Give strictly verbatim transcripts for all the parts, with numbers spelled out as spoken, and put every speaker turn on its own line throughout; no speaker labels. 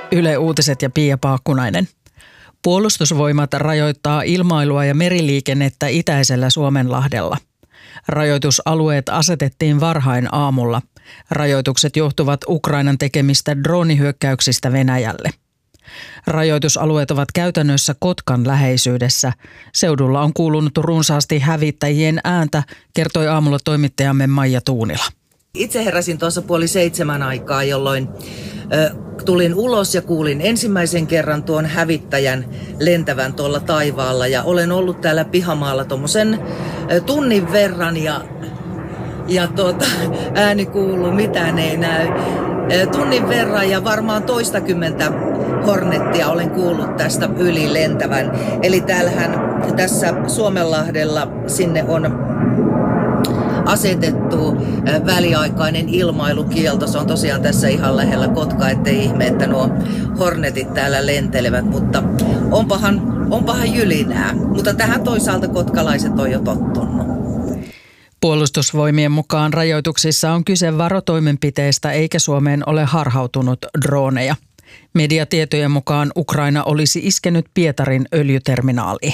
Yle Uutiset ja Pia Paakkunainen. Puolustusvoimat rajoittaa ilmailua ja meriliikennettä itäisellä Suomenlahdella. Rajoitusalueet asetettiin varhain aamulla. Rajoitukset johtuvat Ukrainan tekemistä droonihyökkäyksistä Venäjälle. Rajoitusalueet ovat käytännössä Kotkan läheisyydessä. Seudulla on kuulunut runsaasti hävittäjien ääntä, kertoi aamulla toimittajamme Maija Tuunila.
Itse heräsin tuossa puoli seitsemän aikaa, jolloin ö, tulin ulos ja kuulin ensimmäisen kerran tuon hävittäjän lentävän tuolla taivaalla. Ja olen ollut täällä pihamaalla tuommoisen tunnin verran ja, ja tuota, ääni kuuluu, mitään ei näy. Tunnin verran ja varmaan toistakymmentä Hornettia olen kuullut tästä yli lentävän. Eli täällähän tässä Suomenlahdella sinne on asetettu väliaikainen ilmailukielto. Se on tosiaan tässä ihan lähellä Kotkaa, ettei ihme, että nuo Hornetit täällä lentelevät, mutta onpahan, onpahan jylinää. Mutta tähän toisaalta kotkalaiset on jo tottunut.
Puolustusvoimien mukaan rajoituksissa on kyse varotoimenpiteistä eikä Suomeen ole harhautunut drooneja. Mediatietojen mukaan Ukraina olisi iskenyt Pietarin öljyterminaaliin.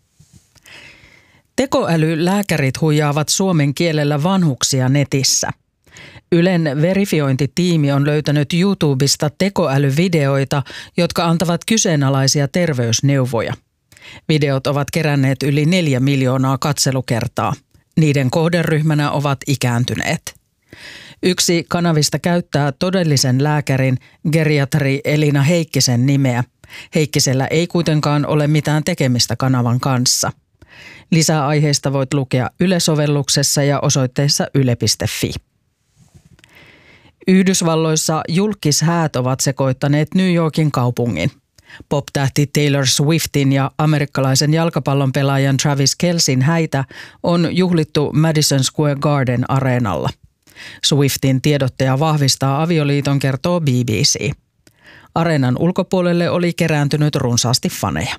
Tekoälylääkärit huijaavat suomen kielellä vanhuksia netissä. Ylen verifiointitiimi on löytänyt YouTubesta tekoälyvideoita, jotka antavat kyseenalaisia terveysneuvoja. Videot ovat keränneet yli neljä miljoonaa katselukertaa. Niiden kohderyhmänä ovat ikääntyneet. Yksi kanavista käyttää todellisen lääkärin, geriatri Elina Heikkisen nimeä. Heikkisellä ei kuitenkaan ole mitään tekemistä kanavan kanssa. Lisää aiheista voit lukea Yle-sovelluksessa ja osoitteessa yle piste fi. Yhdysvalloissa julkishäät ovat sekoittaneet New Yorkin kaupungin. Pop-tähti Taylor Swiftin ja amerikkalaisen jalkapallon pelaajan Travis Kelceyn häitä on juhlittu Madison Square Garden areenalla. Swiftin tiedottaja vahvistaa avioliiton, kertoo B B C. Areenan ulkopuolelle oli kerääntynyt runsaasti faneja.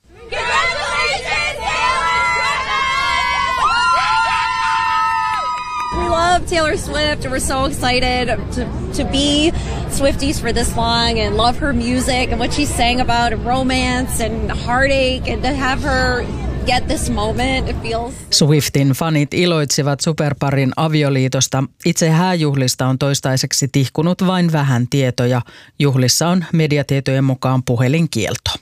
Love Taylor Swift. We're so excited to, to be Swifties for this long and love her music and what she sang about and romance and heartache, and to have her get this moment, it feels...
Swiftin fanit iloitsivat superparin avioliitosta. Itse hääjuhlista on toistaiseksi tihkunut vain vähän tietoja. Juhlissa on mediatietojen mukaan puhelinkielto.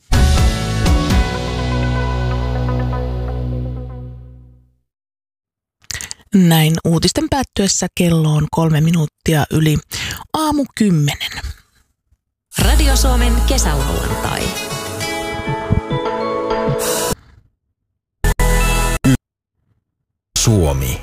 Näin uutisten päättyessä kello on kolme minuuttia yli aamu kymmenen.
Radio Suomen kesälauantai.
Suomi.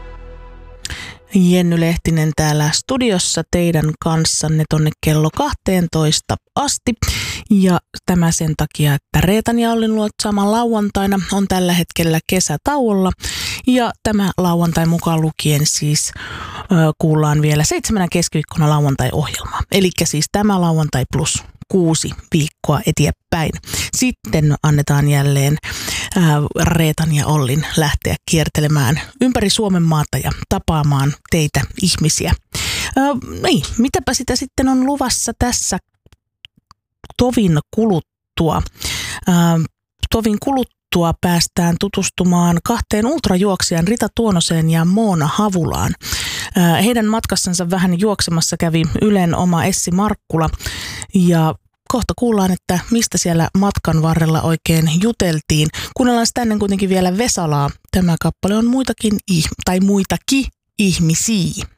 Jenny Lehtinen täällä studiossa teidän kanssanne tonne kello kahteentoista asti. Ja tämä sen takia, että Reetan ja Ollin luotsaama lauantaina on tällä hetkellä kesätauolla. Ja tämä lauantai mukaan lukien siis ö, kuullaan vielä seitsemänä keskiviikkona lauantai-ohjelmaa. Eli siis tämä lauantai plus kuusi viikkoa eteenpäin. Sitten annetaan jälleen ä, Reetan ja Ollin lähteä kiertelemään ympäri Suomen maata ja tapaamaan teitä ihmisiä. Ö, niin, mitäpä sitä sitten on luvassa tässä tovin kuluttua. Ö, tovin kuluttua. Päästään tutustumaan kahteen ultrajuoksijan Rita Tuonoseen ja Moona Havulaan. Heidän matkassansa vähän juoksemassa kävi Ylen oma Essi Markkula ja kohta kuullaan, että mistä siellä matkan varrella oikein juteltiin. Kuunnellaan sitä ennen kuitenkin vielä Vesalaa. Tämä kappale on muitakin, tai muitakin ihmisiä.